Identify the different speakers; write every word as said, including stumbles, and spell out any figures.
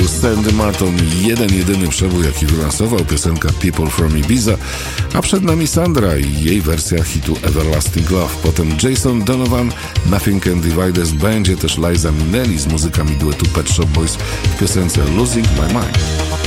Speaker 1: był Sandy Martin, jeden jedyny przebój, jaki wylansował, piosenka People from Ibiza, a przed nami Sandra i jej wersja hitu Everlasting Love. Potem Jason Donovan, Nothing Can Divide Us, będzie też Liza Minnelli z muzykami duetu Pet Shop Boys w piosence Losing My Mind.